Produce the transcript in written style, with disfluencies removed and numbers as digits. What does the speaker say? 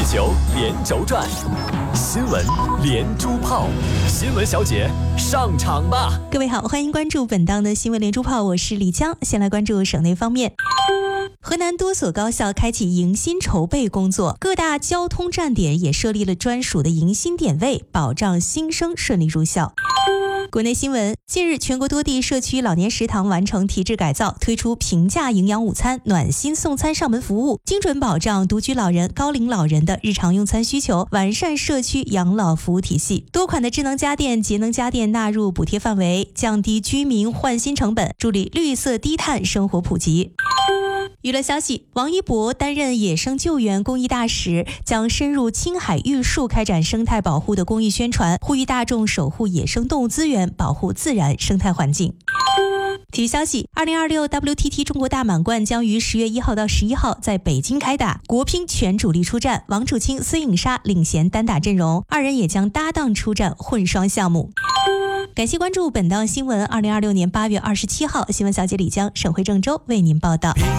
球连轴转，新闻连珠炮，新闻小姐上场吧！ 各位好，欢迎关注本档的新闻连珠炮，我是李江。先来关注省内方面。河南多所高校开启迎新筹备工作，各大交通站点也设立了专属的迎新点位，保障新生顺利入校。国内新闻，近日全国多地社区老年食堂完成提质改造，推出平价营养午餐、暖心送餐上门服务，精准保障独居老人、高龄老人的日常用餐需求，完善社区养老服务体系。多款的智能家电、节能家电纳入补贴范围，降低居民换新成本，助力绿色低碳生活普及。娱乐消息，王一博担任野生救援公益大使，将深入青海玉树开展生态保护的公益宣传，呼吁大众守护野生动物资源，保护自然生态环境。体育消息，2026 WTT 中国大满贯将于10月1号到11号在北京开打，国乒全主力出战，王楚钦、孙颖莎领衔单打阵容，二人也将搭档出战混双项目。感谢关注本档新闻，2026年8月27号，新闻小姐李江，省会郑州为您报道。